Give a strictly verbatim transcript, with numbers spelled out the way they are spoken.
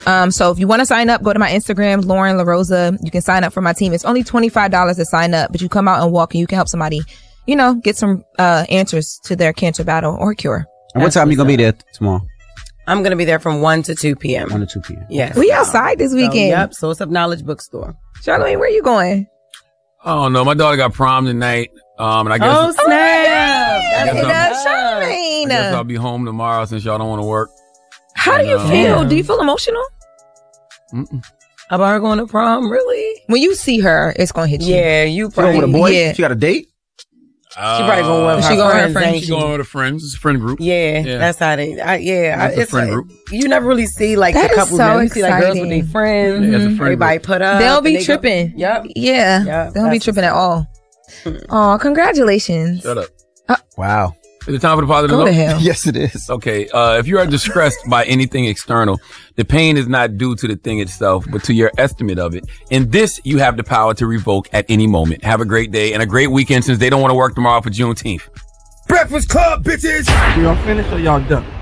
Um, so if you want to sign up, go to my Instagram, Lauren LaRosa. You can sign up for my team. It's only twenty-five dollars to sign up, but you come out and walk and you can help somebody, you know, get some uh, answers to their cancer battle or cure. And what time are you going to be there tomorrow? I'm going to be there from one to two p.m. one to two p.m. Yes. We outside this weekend. So, yep. Source of Knowledge Bookstore. Charlamagne, where you going? Oh, no. My daughter got prom tonight. Um, and I guess. Oh, snap. I guess, That's I'll, Charlamagne. I guess I'll be home tomorrow since y'all don't want to work. How do you and, uh, feel? Do you feel emotional? Mm-mm. About her going to prom? Really? When you see her, it's going to hit you. Yeah, you She going probably. with a boy? Yeah. She got a date? Uh, She probably going with her She going with her friends. friends. ain't She going with her friends. It's a friend group. Yeah, Yeah. that's how they. I, yeah, That's I, a it's friend like, group. you never really see like That the is couple. so men. You see like girls with exciting. their friends. Yeah, it's a friend Everybody group. put up. They don't and be they tripping. Go, yep. Yeah. Yep, They don't be that's tripping at all. Oh, congratulations. Shut up. Wow. Is it time for the positive Go to note? hell. Yes, it is. Okay. Uh, if you are distressed by anything external, the pain is not due to the thing itself, but to your estimate of it. In this, you have the power to revoke at any moment. Have a great day and a great weekend since they don't want to work tomorrow for Juneteenth. Breakfast Club, bitches! Y'all finished or y'all done?